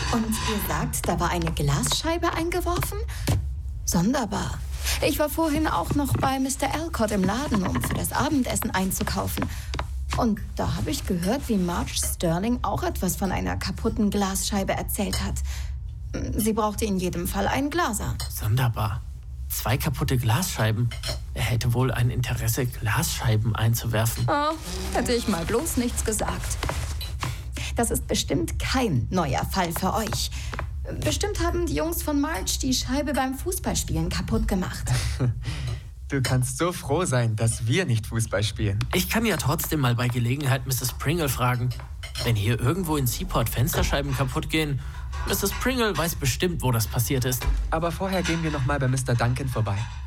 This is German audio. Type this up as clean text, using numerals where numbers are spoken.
Und ihr sagt, da war eine Glasscheibe eingeworfen? Sonderbar. Ich war vorhin auch noch bei Mr. Alcott im Laden, um für das Abendessen einzukaufen. Und da habe ich gehört, wie Marge Sterling auch etwas von einer kaputten Glasscheibe erzählt hat. Sie brauchte in jedem Fall einen Glaser. Sonderbar. 2 kaputte Glasscheiben. Er hätte wohl ein Interesse, Glasscheiben einzuwerfen. Oh, hätte ich mal bloß nichts gesagt. Das ist bestimmt kein neuer Fall für euch. Bestimmt haben die Jungs von Marge die Scheibe beim Fußballspielen kaputt gemacht. Du kannst so froh sein, dass wir nicht Fußball spielen. Ich kann ja trotzdem mal bei Gelegenheit Mrs. Pringle fragen. Wenn hier irgendwo in Seaport Fensterscheiben kaputt gehen, Mrs. Pringle weiß bestimmt, wo das passiert ist. Aber vorher gehen wir noch mal bei Mr. Duncan vorbei.